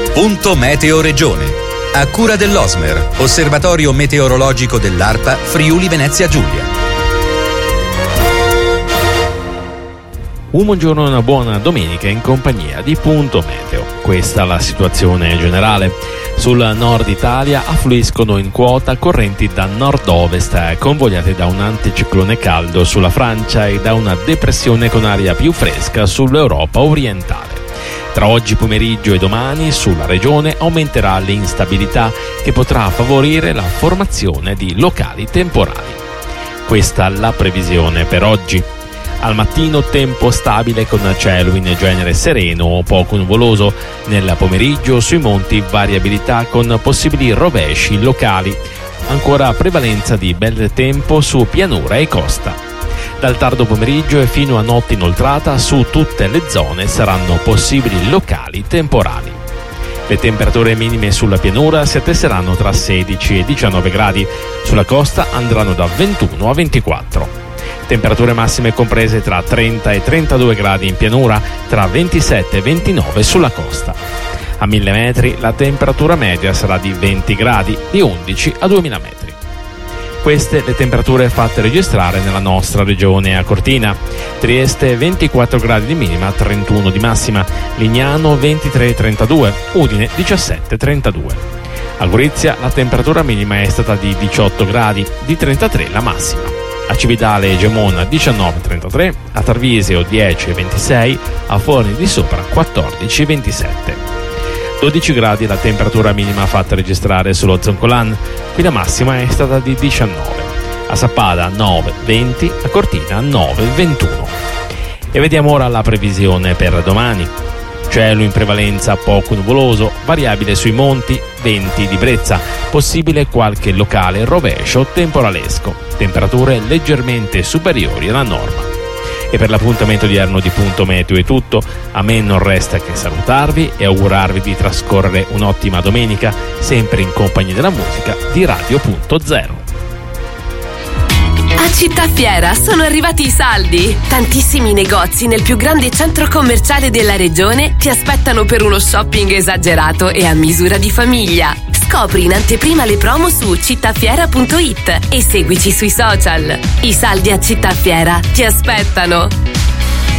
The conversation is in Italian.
Punto Meteo Regione. A cura dell'Osmer, Osservatorio Meteorologico dell'ARPA Friuli Venezia Giulia. Un buongiorno e una buona domenica in compagnia di Punto Meteo. Questa è la situazione generale. Sul nord Italia affluiscono in quota correnti da nord-ovest convogliate da un anticiclone caldo sulla Francia e da una depressione con aria più fresca sull'Europa orientale. Tra oggi pomeriggio e domani sulla regione aumenterà l'instabilità che potrà favorire la formazione di locali temporali. Questa è la previsione per oggi. Al mattino tempo stabile con cielo in genere sereno o poco nuvoloso. Nel pomeriggio sui monti variabilità con possibili rovesci locali. Ancora prevalenza di bel tempo su pianura e costa. Dal tardo pomeriggio e fino a notte inoltrata su tutte le zone saranno possibili locali temporali. Le temperature minime sulla pianura si attesteranno tra 16 e 19 gradi. Sulla costa andranno da 21 a 24. Temperature massime comprese tra 30 e 32 gradi in pianura, tra 27 e 29 sulla costa. A 1000 metri la temperatura media sarà di 20 gradi, di 11 a 2000 metri. Queste le temperature fatte registrare nella nostra regione a Cortina. Trieste 24 gradi di minima, 31 di massima. Lignano 23-32, Udine 17-32. A Gorizia la temperatura minima è stata di 18 gradi, di 33 la massima. A Cividale e Gemona 19-33, a Tarvisio 10-26, a Forni di Sopra 14-27. 12 gradi la temperatura minima fatta registrare sullo Zoncolan, qui la massima è stata di 19. A Sappada 9-20, a Cortina 9-21. E vediamo ora la previsione per domani. Cielo in prevalenza poco nuvoloso, variabile sui monti, venti di brezza, possibile qualche locale rovescio temporalesco, temperature leggermente superiori alla norma. E per l'appuntamento odierno di Punto Meteo è tutto, a me non resta che salutarvi e augurarvi di trascorrere un'ottima domenica, sempre in compagnia della musica di Radio.0. A Città Fiera sono arrivati i saldi. Tantissimi negozi nel più grande centro commerciale della regione ti aspettano per uno shopping esagerato e a misura di famiglia. Scopri in anteprima le promo su cittafiera.it e seguici sui social. I saldi a Città Fiera ti aspettano.